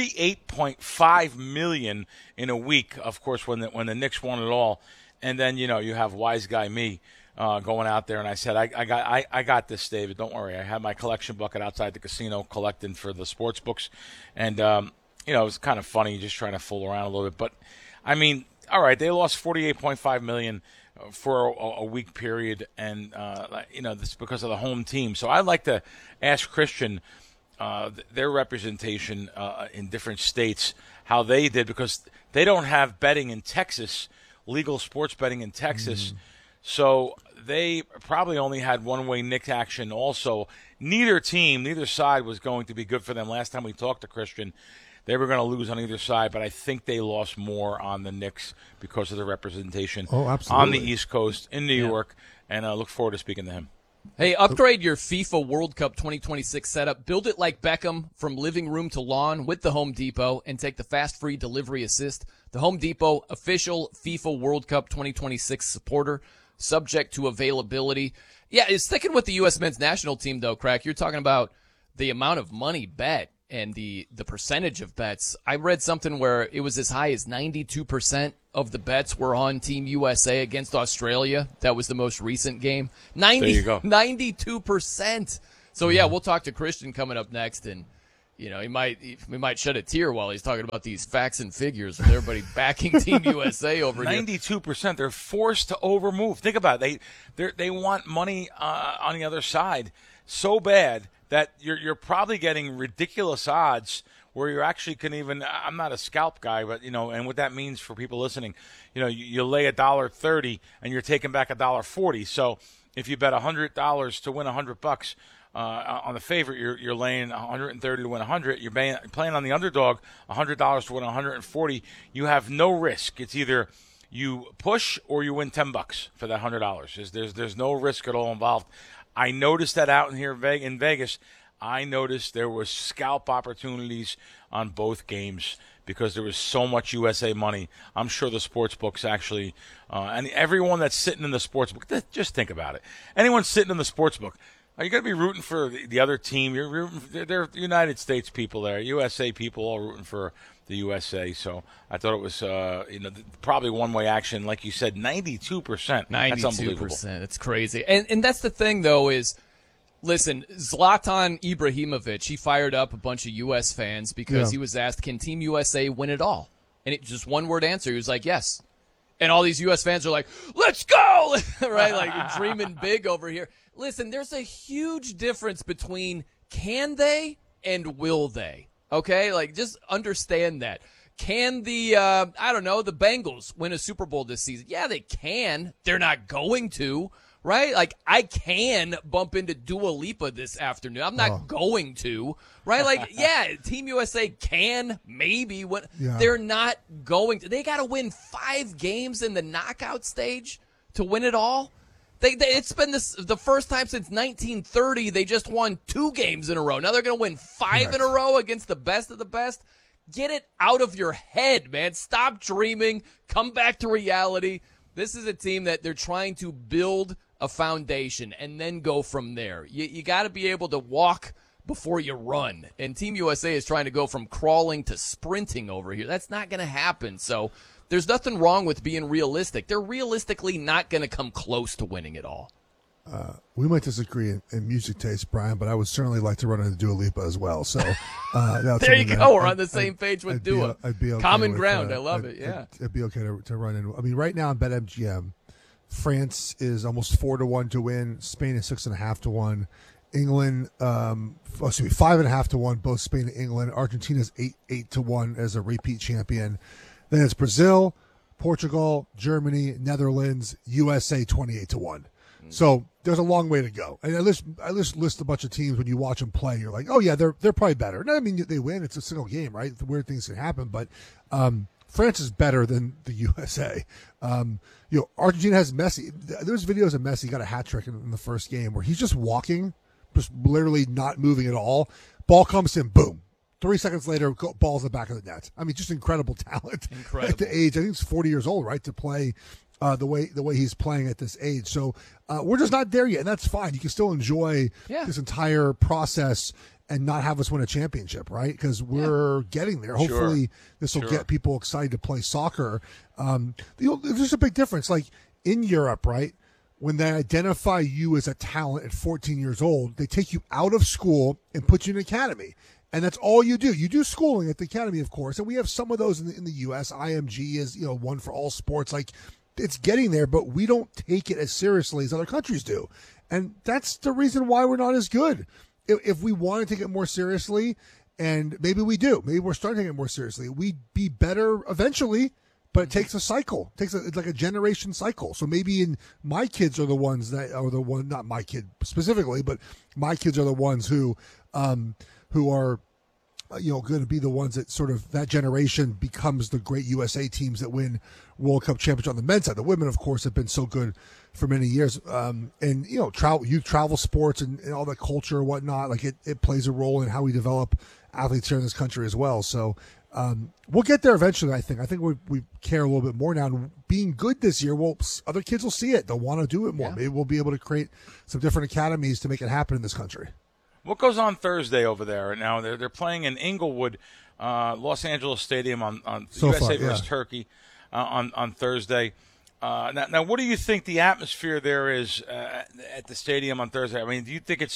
[SPEAKER 4] $48.5 million in a week, of course, when the Knicks won it all. And then, you have wise guy me going out there, and I said, I got this, David. Don't worry. I had my collection bucket outside the casino collecting for the sports books. And, it was kind of funny just trying to fool around a little bit. But, I mean, all right, they lost $48.5 million for a week period, and, this is because of the home team. So I'd like to ask Christian their representation in different states, how they did, because they don't have betting in Texas, legal sports betting in Texas. So they probably only had one-way Knicks action also. Neither side was going to be good for them. Last time we talked to Christian, they were going to lose on either side, but I think they lost more on the Knicks because of the representation on the East Coast in New York, and I look forward to speaking to him.
[SPEAKER 2] Hey, upgrade your FIFA World Cup 2026 setup. Build it like Beckham from living room to lawn with the Home Depot, and take the fast free delivery assist. The Home Depot, official FIFA World Cup 2026 supporter, subject to availability. Yeah, sticking with the U.S. men's national team, though, Crack, you're talking about the amount of money bet and the percentage of bets. I read something where it was as high as 92% of the bets were on Team USA against Australia. That was the most recent game.
[SPEAKER 4] There you go.
[SPEAKER 2] 92%. So, yeah, we'll talk to Christian coming up next, and you know, he might shed a tear while he's talking about these facts and figures with everybody backing Team USA over here.
[SPEAKER 4] 92%. They're forced to overmove. Think about it. They want money on the other side so bad that you're probably getting ridiculous odds where you actually can even. I'm not a scalp guy, but and what that means for people listening, you lay $1.30 and you're taking back $1.40. So if you bet $100 to win $100. On the favorite, you're laying 130 to win 100. You're playing on the underdog, $100 to win 140. You have no risk. It's either you push or you win $10 for that $100. There's no risk at all involved. I noticed that out in here in Vegas. I noticed there was scalp opportunities on both games because there was so much USA money. I'm sure the sports books actually, and everyone that's sitting in the sports book, just think about it. Anyone sitting in the sports book. Are you going to be rooting for the other team? They're United States people there, USA people all rooting for the USA. So I thought it was, probably one-way action. Like you said, 92%. That's unbelievable.
[SPEAKER 2] 92%. It's crazy. And that's the thing, though, is, listen, Zlatan Ibrahimovic, he fired up a bunch of U.S. fans because he was asked, can Team USA win it all? And it's just one-word answer. He was like, yes. And all these U.S. fans are like, let's go! Right? Like, dreaming big over here. Listen, there's a huge difference between can they and will they, okay? Like, just understand that. Can the Bengals win a Super Bowl this season? Yeah, they can. They're not going to, right? Like, I can bump into Dua Lipa this afternoon. I'm not going to, right? Like, yeah, Team USA can maybe. They're not going to. They got to win 5 games in the knockout stage to win it all. It's been the first time since 1930 they just won 2 games in a row. Now they're going to win 5 in a row against the best of the best. Get it out of your head, man. Stop dreaming. Come back to reality. This is a team that they're trying to build a foundation and then go from there. You got to be able to walk before you run. And Team USA is trying to go from crawling to sprinting over here. That's not going to happen. So there's nothing wrong with being realistic. They're realistically not going to come close to winning it all.
[SPEAKER 3] We might disagree in music taste, Brian, but I would certainly like to run into Dua Lipa as well. So
[SPEAKER 2] there you go. We're on the same page with Dua.
[SPEAKER 3] I'd be okay
[SPEAKER 2] Common
[SPEAKER 3] with,
[SPEAKER 2] ground. I love it. Yeah,
[SPEAKER 3] it'd be okay to run in. I mean, right now in BetMGM, France is almost 4-1 to win. Spain is 6.5 to 1. England, 5.5 to 1. Both Spain and England. Argentina's 8 to 1 as a repeat champion. Then it's Brazil, Portugal, Germany, Netherlands, USA 28 to 1. So there's a long way to go. And I list a bunch of teams when you watch them play. You're like, oh yeah, they're probably better. No, I mean they win. It's a single game, right? The weird things can happen, but France is better than the USA. Argentina has Messi. There's videos of Messi got a hat trick in the first game where he's just walking, just literally not moving at all. Ball comes in, boom. 3 seconds later, ball's in the back of the net. I mean, just incredible talent.
[SPEAKER 2] Incredible.
[SPEAKER 3] At the age, I think he's 40 years old, right, to play the way he's playing at this age. So we're just not there yet, and that's fine. You can still enjoy this entire process and not have us win a championship, right? Because we're getting there. Hopefully this will get people excited to play soccer. There's a big difference. Like in Europe, right, when they identify you as a talent at 14 years old, they take you out of school and put you in an academy. And that's all you do. You do schooling at the academy, of course, and we have some of those in the U.S. IMG is one for all sports. Like it's getting there, but we don't take it as seriously as other countries do, and that's the reason why we're not as good. If we want to take it more seriously, and maybe we do, maybe we're starting to take it more seriously, we'd be better eventually. But it takes a cycle. It's like a generation cycle. So maybe my kids are the ones that are not my kid specifically, but my kids are the ones who are, going to be the ones that sort of that generation becomes the great USA teams that win World Cup championship on the men's side. The women, of course, have been so good for many years. Youth travel sports and all that culture and whatnot, like it plays a role in how we develop athletes here in this country as well. So, We'll get there eventually, I think. I think we care a little bit more now. And being good this year, well, other kids will see it. They'll want to do it more.
[SPEAKER 2] Yeah.
[SPEAKER 3] Maybe we'll be able to create some different academies to make it happen in this country.
[SPEAKER 4] What goes on Thursday over there? Now they're playing in Inglewood, Los Angeles Stadium on USA versus Turkey on Thursday. Now, what do you think the atmosphere there is at the stadium on Thursday? I mean, do you think it's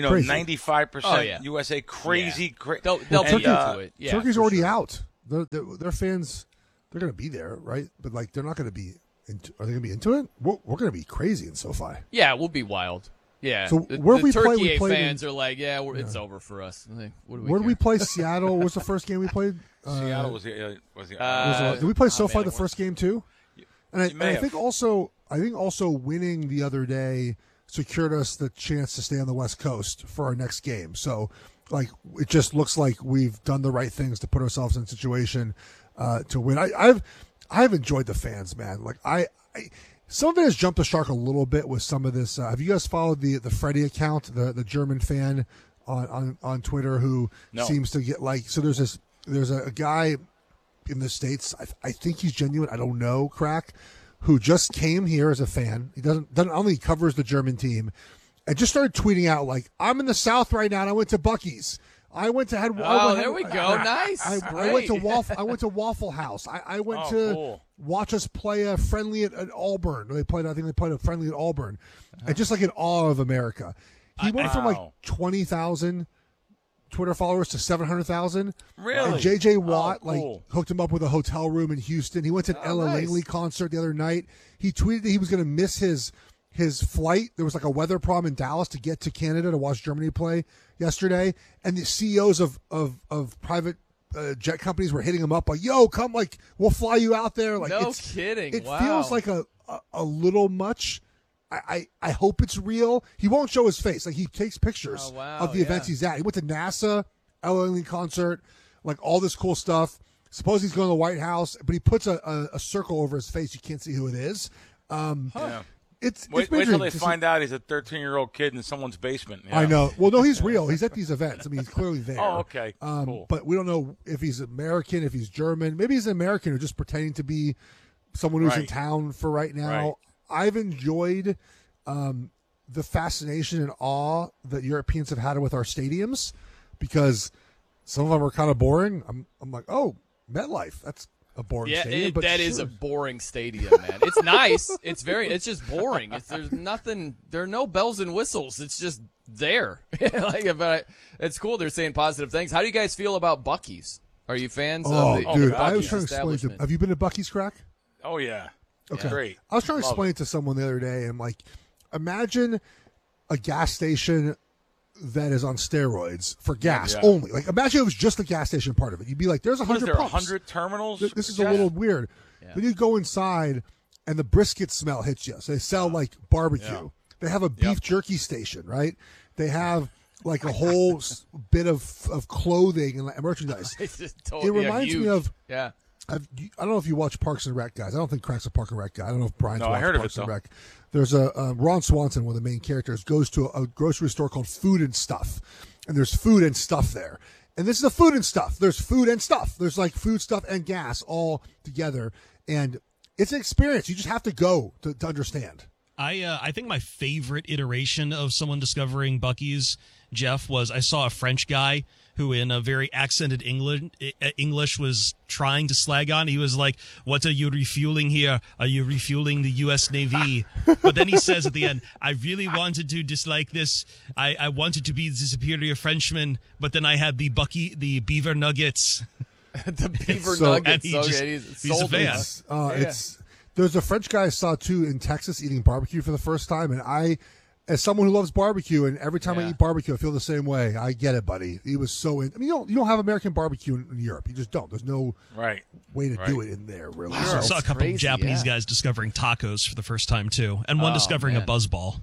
[SPEAKER 4] 95% USA crazy?
[SPEAKER 2] They'll be into it. Yeah,
[SPEAKER 3] Turkey's already out. Their fans, they're going to be there, right? But like, they're not going to be. Are they going to be into it? We're going to be crazy in SoFi.
[SPEAKER 2] Yeah, we'll be wild. Yeah.
[SPEAKER 3] So
[SPEAKER 2] where we play, we fans are like, it's over for us. Like,
[SPEAKER 3] where did we play? Seattle. What was the first game we played?
[SPEAKER 4] Seattle was
[SPEAKER 3] did we play SoFi the first game too? And I think also winning the other day secured us the chance to stay on the West Coast for our next game. So, like, it just looks like we've done the right things to put ourselves in a situation to win. I've enjoyed the fans, man. Like I some of it has jumped the shark a little bit with some of this. Have you guys followed the Freddie account, the German fan on Twitter who seems to get like? So there's a guy in the States. I think he's genuine. I don't know, Crack, who just came here as a fan. He doesn't only covers the German team, and just started tweeting out like, "I'm in the South right now, and I went to Buc-ee's. I went to
[SPEAKER 2] there we go. Nice.
[SPEAKER 3] I went to Waffle House. I went to watch us play a friendly at Auburn. I think they played a friendly at Auburn, and just like in awe of America. He went from like 20,000 Twitter followers to 700,000.
[SPEAKER 4] Really?
[SPEAKER 3] And JJ Watt hooked him up with a hotel room in Houston. He went to an Ella Langley concert the other night. He tweeted that he was going to miss his flight. There was like a weather problem in Dallas to get to Canada to watch Germany play yesterday, and the CEOs of private jet companies were hitting him up like, "Yo, come, like, we'll fly you out there." Like,
[SPEAKER 2] no kidding.
[SPEAKER 3] It feels like a little much. I hope it's real. He won't show his face. Like, he takes pictures of the events he's at. He went to NASA, Ella Langley concert, like all this cool stuff. Suppose he's going to the White House, but he puts a circle over his face. You can't see who it is. Wait
[SPEAKER 4] till they find out he's a 13-year-old kid in someone's basement. Yeah.
[SPEAKER 3] I know. Well, no, he's real. He's at these events. I mean, he's clearly there.
[SPEAKER 4] Oh, okay. Cool.
[SPEAKER 3] But we don't know if he's American, if he's German. Maybe he's an American who's just pretending to be someone who's in town for right now.
[SPEAKER 4] Right.
[SPEAKER 3] I've enjoyed the fascination and awe that Europeans have had with our stadiums, because some of them are kind of boring. I'm like, oh, MetLife, that's a boring stadium.
[SPEAKER 2] That is a boring stadium, man. It's nice. It's just boring. There's nothing. There are no bells and whistles. It's just there. But it's cool. They're saying positive things. How do you guys feel about Buc-ee's? Are you fans of the
[SPEAKER 3] dude,
[SPEAKER 2] Buc-ee's
[SPEAKER 3] I was trying to explain to. Have you been to Buc-ee's, Crack?
[SPEAKER 4] Oh yeah.
[SPEAKER 3] Okay.
[SPEAKER 4] Great.
[SPEAKER 3] I was trying to explain it to someone the other day. I'm like, imagine a gas station that is on steroids for gas only. Like, imagine it was just the gas station part of it. You'd be like, there's 100
[SPEAKER 4] pumps.
[SPEAKER 3] 100
[SPEAKER 4] terminals?
[SPEAKER 3] This is a little weird. Yeah. Then you go inside, and the brisket smell hits you. So they sell, like, barbecue. Yeah. They have a beef jerky station, right? They have, like, a whole bit of clothing and merchandise. It reminds me of...
[SPEAKER 2] Yeah.
[SPEAKER 3] I don't know if you watch Parks and Rec, guys. I don't think Crack's a Parks and Rec guy. I don't know if Brian's watched Parks and Rec. There's Ron Swanson, one of the main characters, goes to a grocery store called Food and Stuff, and there's food and stuff there. And this is a food and stuff. There's food and stuff. There's like food, stuff, and gas all together, and it's an experience. You just have to go to understand.
[SPEAKER 9] I think my favorite iteration of someone discovering Buc-ee's, Jeff, was I saw a French guy who in a very accented English was trying to slag on. He was like, "What are you refueling here? Are you refueling the U.S. Navy?" But then he says at the end, "I really wanted to dislike this. I wanted to be the superior Frenchman, but then I had the beaver nuggets."
[SPEAKER 2] The beaver nuggets.
[SPEAKER 9] He's a fan.
[SPEAKER 3] There's a French guy I saw, too, in Texas eating barbecue for the first time, and I, as someone who loves barbecue, and every time I eat barbecue, I feel the same way. I get it, buddy. He was so in. I mean, you don't have American barbecue in Europe. You just don't. There's no way to do it in there, really.
[SPEAKER 9] Wow, I saw a couple of Japanese guys discovering tacos for the first time, too, and one discovering a buzzball.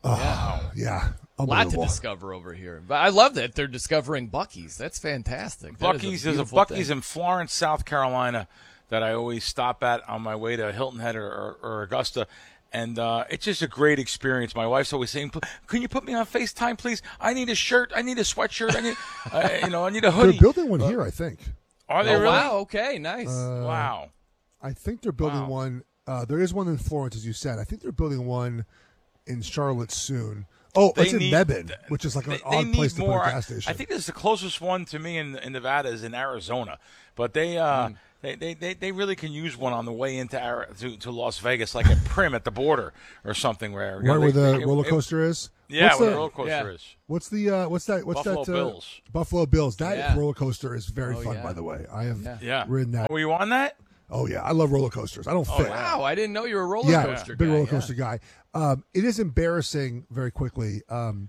[SPEAKER 3] Yeah.
[SPEAKER 2] A lot to discover over here. But I love that they're discovering Buc-ee's. That's fantastic.
[SPEAKER 4] There's a Buc-ee's in Florence, South Carolina, that I always stop at on my way to Hilton Head or Augusta. And it's just a great experience. My wife's always saying, "Can you put me on FaceTime, please? I need a shirt. I need a sweatshirt. I need, I need a hoodie."
[SPEAKER 3] They're building one here, I think.
[SPEAKER 4] Are they really?
[SPEAKER 2] Wow. Okay. Nice.
[SPEAKER 4] Wow.
[SPEAKER 3] I think they're building one. There is one in Florence, as you said. I think they're building one in Charlotte soon. Oh, it's in Mebane, which is like an odd place to put a gas station.
[SPEAKER 4] I think this is the closest one to me in Nevada is in Arizona, but they really can use one on the way into to Las Vegas, like at Primm at the border or something. Where
[SPEAKER 3] the roller coaster is.
[SPEAKER 4] Yeah, where the roller coaster is.
[SPEAKER 3] What's that?
[SPEAKER 4] Buffalo Bills.
[SPEAKER 3] Buffalo Bills. That roller coaster is very fun, by the way. I have ridden that.
[SPEAKER 4] Were you on that?
[SPEAKER 3] Oh, yeah. I love roller coasters. I don't fit.
[SPEAKER 2] Wow. I didn't know you were a roller coaster guy.
[SPEAKER 3] Big roller coaster guy. It is embarrassing, very quickly,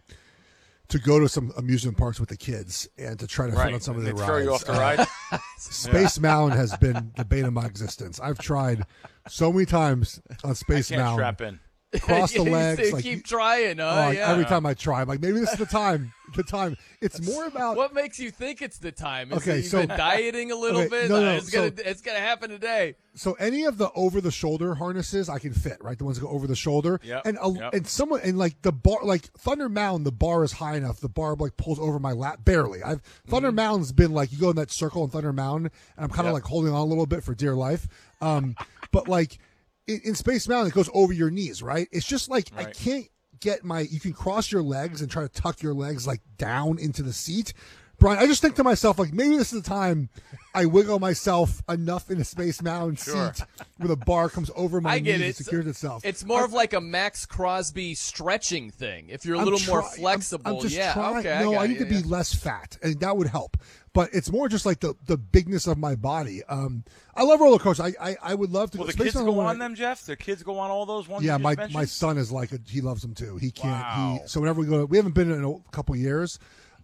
[SPEAKER 3] to go to some amusement parks with the kids and to try to fit on some of their rides.
[SPEAKER 4] Throw you off the ride?
[SPEAKER 3] Space Mountain has been the bane of my existence. I've tried so many times on Space Mountain.
[SPEAKER 4] Strap in.
[SPEAKER 3] Cross the legs.
[SPEAKER 2] Like, keep trying.
[SPEAKER 3] Every time I try, I'm like, maybe this is the time. It's more about
[SPEAKER 2] what makes you think it's the time. Is
[SPEAKER 3] okay,
[SPEAKER 2] so been dieting a little bit.
[SPEAKER 3] No,
[SPEAKER 2] it's gonna happen today.
[SPEAKER 3] So any of the over the shoulder harnesses I can fit, right? The ones that go over the shoulder.
[SPEAKER 4] Yep.
[SPEAKER 3] And someone and like the bar, like Thunder Mountain, the bar is high enough. The bar like pulls over my lap barely. Thunder Mountain's been like, you go in that circle in Thunder Mountain, and I'm kind of like holding on a little bit for dear life. But like. In Space Mountain, it goes over your knees, right? It's just like I can't get you can cross your legs and try to tuck your legs like down into the seat. Brian, I just think to myself, like, maybe this is the time I wiggle myself enough in a Space Mountain seat where the bar comes over my knees and secures itself.
[SPEAKER 2] It's more of like a Max Crosby stretching thing. If you're a little more flexible,
[SPEAKER 3] I'm just trying.
[SPEAKER 2] Okay,
[SPEAKER 3] no, I need to be less fat, and that would help. But it's more just like the bigness of my body. I love roller coasters. I would love to.
[SPEAKER 4] Will the kids go on them, Jeff? The kids go on all those ones?
[SPEAKER 3] Yeah, my son is like he loves them too. He can't. So whenever we go, we haven't been in a couple of years.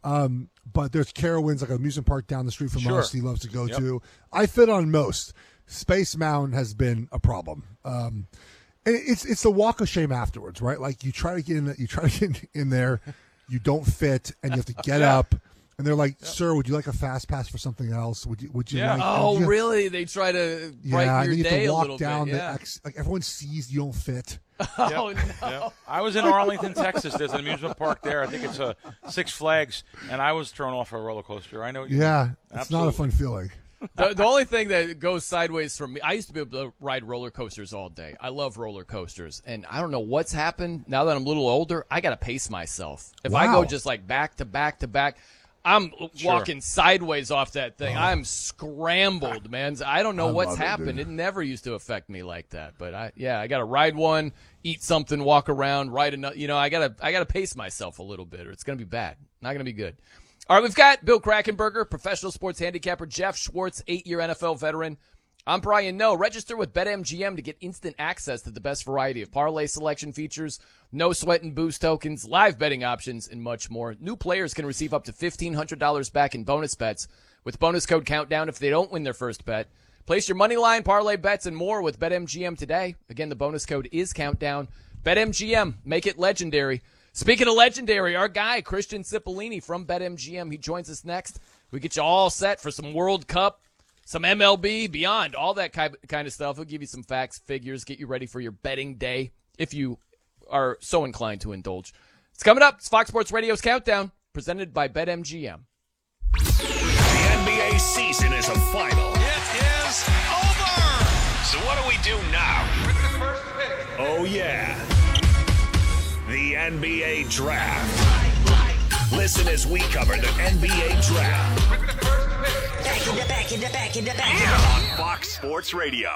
[SPEAKER 3] But there's Carowinds, like an amusement park down the street from us. He loves to go to. I fit on most. Space Mountain has been a problem. And it's the walk of shame afterwards, right? Like you try to get in there, you don't fit, and you have to get up. And they're like, "Sir, would you like a fast pass for something else? Would you like?"
[SPEAKER 2] Oh, really? They try to brighten your day a little
[SPEAKER 3] down
[SPEAKER 2] bit.
[SPEAKER 3] Like everyone sees you don't fit.
[SPEAKER 2] Oh no!
[SPEAKER 4] Yep. I was in Arlington, Texas. There's an amusement park there. I think it's Six Flags, and I was thrown off a roller coaster. I know.
[SPEAKER 3] It's not a fun feeling.
[SPEAKER 2] The only thing that goes sideways for me, I used to be able to ride roller coasters all day. I love roller coasters, and I don't know what's happened. Now that I'm a little older, I got to pace myself. If I go just like back to back to back, I'm walking sideways off that thing. I'm scrambled, man. I don't know what's happened. It never used to affect me like that. But I got to ride one, eat something, walk around, ride another. You know, I got to pace myself a little bit, or it's going to be bad. Not going to be good. All right, we've got Bill Krackomberger, professional sports handicapper, Jeff Schwartz, 8-year NFL veteran. I'm Brian Noe. Register with BetMGM to get instant access to the best variety of parlay selection features, no sweat and boost tokens, live betting options, and much more. New players can receive up to $1,500 back in bonus bets with bonus code Countdown if they don't win their first bet. Place your money line, parlay bets, and more with BetMGM today. Again, the bonus code is Countdown. BetMGM, make it legendary. Speaking of legendary, our guy, Christian Cipollini from BetMGM, he joins us next. We get you all set for some World Cup, some MLB, beyond, all that kind of stuff. We'll give you some facts, figures, get you ready for your betting day if you are so inclined to indulge. It's coming up. It's Fox Sports Radio's Countdown, presented by BetMGM.
[SPEAKER 6] The NBA season is a final.
[SPEAKER 21] It is over.
[SPEAKER 6] So what do we do now?
[SPEAKER 21] With the first pick.
[SPEAKER 6] Oh, yeah. The NBA Draft. Listen as we cover the NBA Draft.
[SPEAKER 21] With the first pick.
[SPEAKER 6] Back in the back. On Fox Sports Radio.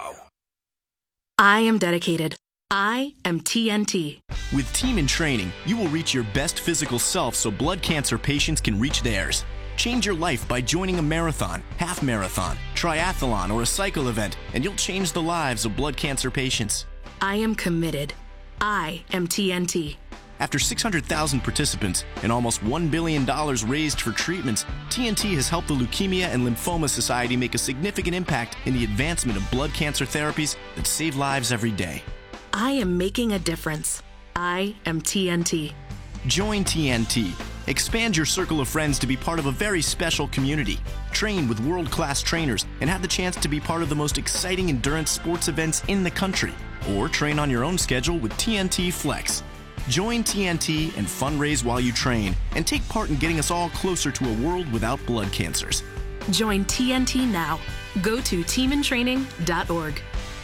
[SPEAKER 1] I am dedicated. I am TNT.
[SPEAKER 8] With Team in Training, you will reach your best physical self so blood cancer patients can reach theirs. Change your life by joining a marathon, half marathon, triathlon, or a cycle event, and you'll change the lives of blood cancer patients.
[SPEAKER 1] I am committed. I am TNT.
[SPEAKER 8] After 600,000 participants and almost $1 billion raised for treatments, TNT has helped the Leukemia and Lymphoma Society make a significant impact in the advancement of blood cancer therapies that save lives every day.
[SPEAKER 1] I am making a difference. I am TNT.
[SPEAKER 8] Join TNT. Expand your circle of friends to be part of a very special community. Train with world-class trainers and have the chance to be part of the most exciting endurance sports events in the country. Or train on your own schedule with TNT Flex. Join TNT and fundraise while you train and take part in getting us all closer to a world without blood cancers.
[SPEAKER 1] Join TNT now. Go to teamintraining.org.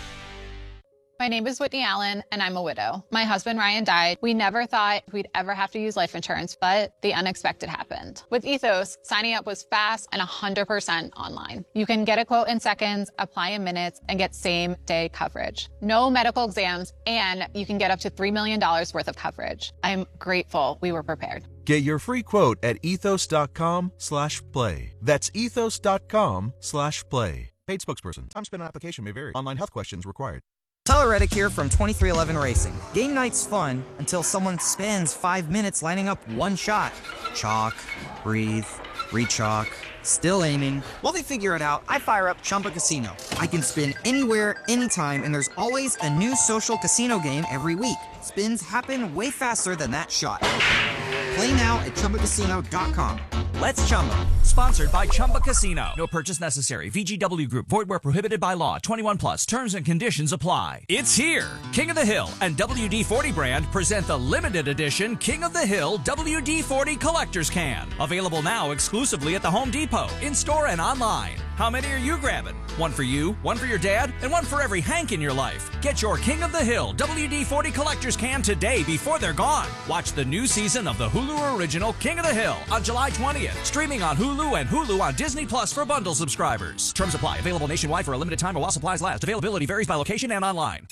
[SPEAKER 10] My name is Whitney Allen, and I'm a widow. My husband, Ryan, died. We never thought we'd ever have to use life insurance, but the unexpected happened. With Ethos, signing up was fast and 100% online. You can get a quote in seconds, apply in minutes, and get same-day coverage. No medical exams, and you can get up to $3 million worth of coverage. I'm grateful we were prepared.
[SPEAKER 11] Get your free quote at ethos.com/play. That's ethos.com/play. Paid spokesperson. Time spent on application may vary. Online health questions required.
[SPEAKER 12] Tyler Reddick here from 2311 Racing. Game night's fun until someone spends 5 minutes lining up one shot. Chalk, breathe, re-chalk, still aiming. While they figure it out, I fire up Chumba Casino. I can spin anywhere, anytime, and there's always a new social casino game every week. Spins happen way faster than that shot. Play now at ChumbaCasino.com.
[SPEAKER 13] Let's Chumba. Sponsored by Chumba Casino. No purchase necessary. VGW Group. Void where prohibited by law. 21 plus. Terms and conditions apply. It's here. King of the Hill and WD-40 brand present the limited edition King of the Hill WD-40 Collector's Can. Available now exclusively at the Home Depot, in-store and online. How many are you grabbing? One for you, one for your dad, and one for every Hank in your life. Get your King of the Hill WD-40 Collector's Can today before they're gone. Watch the new season of the Hulu original King of the Hill on July 20th. Streaming on Hulu and Hulu on Disney Plus for bundle subscribers. Terms apply. Available nationwide for a limited time or while supplies last. Availability varies by location and online.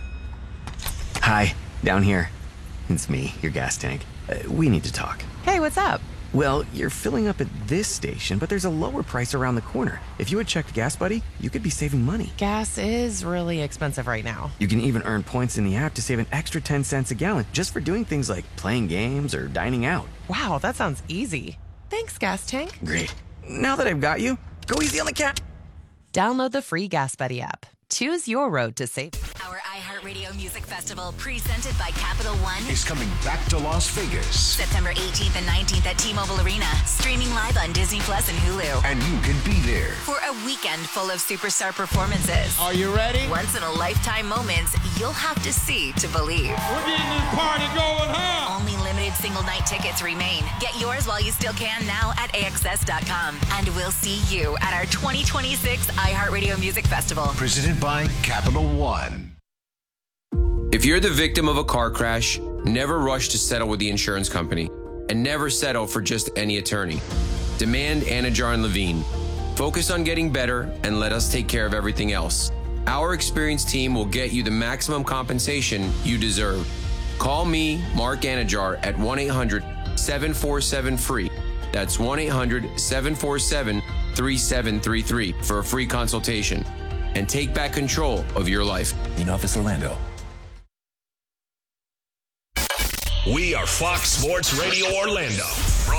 [SPEAKER 8] Hi, down here. It's me, your gas tank. We need to talk.
[SPEAKER 14] Hey, what's up?
[SPEAKER 8] Well, you're filling up at this station, but there's a lower price around the corner. If you had checked Gas Buddy, you could be saving money.
[SPEAKER 14] Gas is really expensive right now.
[SPEAKER 8] You can even earn points in the app to save an extra 10 cents a gallon just for doing things like playing games or dining out.
[SPEAKER 14] Wow, that sounds easy. Thanks, Gas Tank.
[SPEAKER 8] Great. Now that I've got you, go easy on the cat.
[SPEAKER 14] Download the free Gas Buddy app. Choose your road to save.
[SPEAKER 15] Our iHeartRadio Music Festival, presented by Capital One,
[SPEAKER 6] is coming back to Las Vegas.
[SPEAKER 15] September 18th and 19th at T-Mobile Arena. Streaming live on Disney Plus and Hulu.
[SPEAKER 6] And you can be there
[SPEAKER 15] for a weekend full of superstar performances.
[SPEAKER 21] Are you ready?
[SPEAKER 15] Once-in-a-lifetime moments you'll have to see to believe.
[SPEAKER 21] We're getting this party going, huh?
[SPEAKER 15] Only limited single-night tickets remain. Get yours while you still can now at AXS.com. And we'll see you at our 2026 iHeartRadio Music Festival.
[SPEAKER 6] Presented by Capital One.
[SPEAKER 16] If you're the victim of a car crash, never rush to settle with the insurance company, and never settle for just any attorney. Demand Anajar and Levine. Focus on getting better and let us take care of everything else. Our experienced team will get you the maximum compensation you deserve. Call me, Mark Anajar, at 1-800-747-FREE. That's 1-800-747-3733 for a free consultation. And take back control of your life.
[SPEAKER 6] In Office Orlando. We are Fox Sports Radio Orlando.